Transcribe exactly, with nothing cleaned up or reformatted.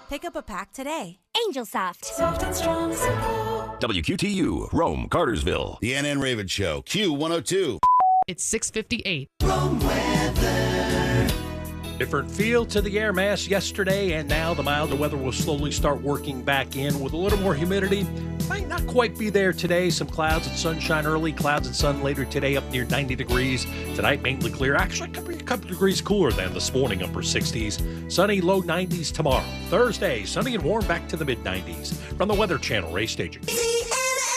Pick up a pack today. Angel Soft. Soft and strong simple. W Q T U, Rome, Cartersville. The Ann Ann Raven Show, Q one oh two. It's six fifty-eight. Rome weather. Different feel to the air mass yesterday, and now the milder weather will slowly start working back in with a little more humidity. Might not quite be there today. Some clouds and sunshine early, clouds and sun later today up near ninety degrees. Tonight, mainly clear. Actually, could be a couple degrees cooler than this morning, upper sixties. Sunny, low nineties tomorrow. Thursday, sunny and warm back to the mid nineties. From the Weather Channel, Ray Staging.